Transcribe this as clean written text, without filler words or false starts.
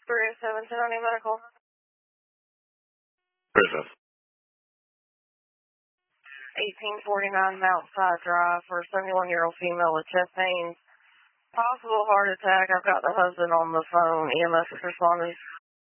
307 Medical. Prison. 1849 Mount Drive for a 71-year-old female with chest pains. Possible heart attack. I've got the husband on the phone. EMS is responding.